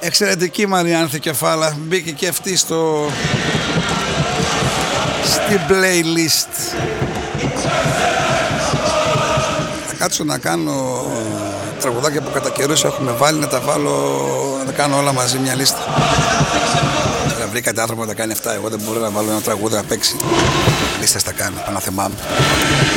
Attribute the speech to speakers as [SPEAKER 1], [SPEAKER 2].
[SPEAKER 1] Εξαιρετική Μαριάνθη Κεφάλα. Μπήκε και αυτή στην playlist. Θα κάτσω να κάνω τραγουδάκια που κατά καιρούς έχουμε βάλει, να τα κάνω όλα μαζί μια λίστα. Βρήκατε άνθρωπο να τα κάνει αυτά. Εγώ δεν μπορώ να βάλω ένα τραγούδι να παίξει. Λίστας τα κάνω, ένα θεμά μου.